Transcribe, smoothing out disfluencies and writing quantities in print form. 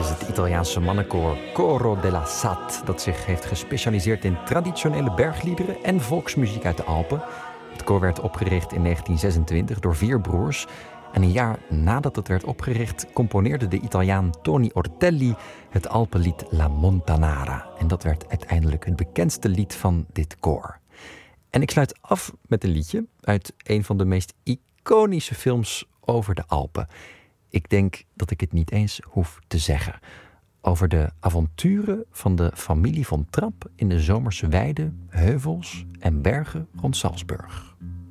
is het Italiaanse mannenkoor Coro della Sat, dat zich heeft gespecialiseerd in traditionele bergliederen en volksmuziek uit de Alpen. Het koor werd opgericht in 1926 door 4 broers. En een jaar nadat het werd opgericht, componeerde de Italiaan Tony Ortelli het Alpenlied La Montanara. En dat werd uiteindelijk het bekendste lied van dit koor. En ik sluit af met een liedje uit een van de meest iconische films over de Alpen. Ik denk dat ik het niet eens hoef te zeggen. Over de avonturen van de familie von Trapp in de zomerse weiden, heuvels en bergen rond Salzburg.